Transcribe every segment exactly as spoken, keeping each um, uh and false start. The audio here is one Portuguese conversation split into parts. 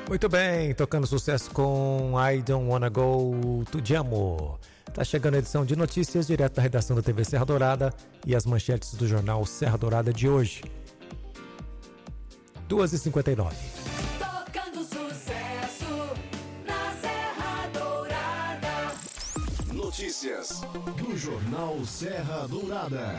Muito bem, tocando sucesso com I Don't Wanna Go to de Amor. Tá chegando a edição de notícias direto da redação da T V Serra Dourada e as manchetes do jornal Serra Dourada de hoje. duas e cinquenta e nove. Tocando sucesso na Serra Dourada. Notícias do jornal Serra Dourada.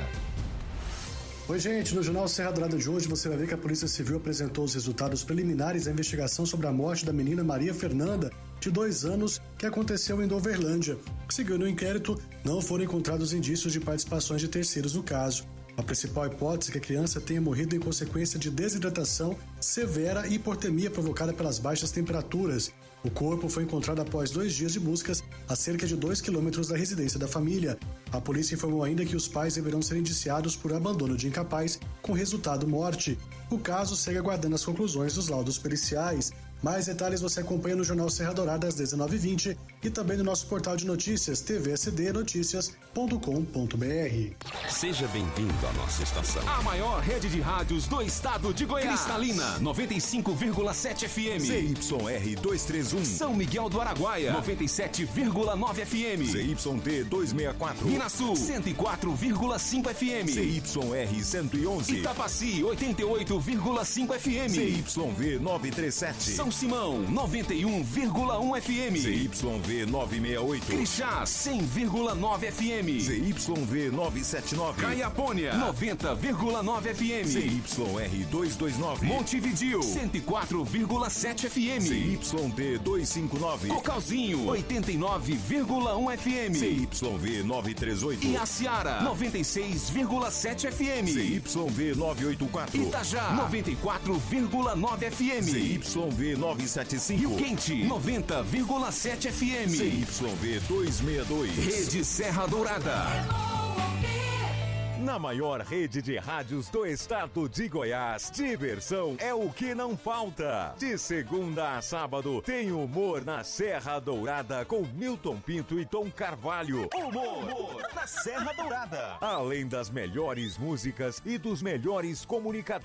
Oi, gente, no Jornal Serra Dourada de hoje você vai ver que a Polícia Civil apresentou os resultados preliminares da investigação sobre a morte da menina Maria Fernanda, de dois anos, que aconteceu em Doverlândia. Seguindo o inquérito, não foram encontrados indícios de participações de terceiros no caso. A principal hipótese é que a criança tenha morrido em consequência de desidratação severa e hipotermia provocada pelas baixas temperaturas. O corpo foi encontrado após dois dias de buscas a cerca de dois quilômetros da residência da família. A polícia informou ainda que os pais deverão ser indiciados por abandono de incapaz, com resultado morte. O caso segue aguardando as conclusões dos laudos periciais. Mais detalhes você acompanha no Jornal Serra Dourada às dezenove e vinte e também no nosso portal de notícias t v s d noticias ponto com ponto b r. Seja bem-vindo à nossa estação. A maior rede de rádios do estado de Goiás. Cristalina, noventa e cinco vírgula sete F M. Z Y R duzentos e trinta e um. São Miguel do Araguaia, noventa e sete vírgula nove F M. Z Y D duzentos e sessenta e quatro. Minas Sul, cento e quatro vírgula cinco F M. Z Y R cento e onze. Itapaci, oitenta e oito vírgula cinco F M. Z Y V novecentos e trinta e sete. São Simão, noventa e um vírgula um F M. Z Y V novecentos e sessenta e oito. Crixás, cem vírgula nove F M. Z Y V novecentos e setenta e nove. Caiapônia, noventa vírgula nove F M. Z Y R duzentos e vinte e nove. Montevidil, cento e quatro vírgula sete F M. Z Y D duzentos e cinquenta e nove. Cocalzinho, oitenta e nove vírgula um F M. Z Y V novecentos e trinta e oito. E Aciara, noventa e seis vírgula sete F M. Z Y V novecentos e oitenta e quatro. Itajá, noventa e quatro vírgula nove F M. Z Y V novecentos e setenta e cinco. Rio Quente, noventa vírgula sete F M. Z Y V duzentos e sessenta e dois. Rede Serra Dourada. Na maior rede de rádios do estado de Goiás, diversão é o que não falta. De segunda a sábado, tem humor na Serra Dourada com Milton Pinto e Tom Carvalho. Humor, humor na Serra Dourada. Além das melhores músicas e dos melhores comunicadores.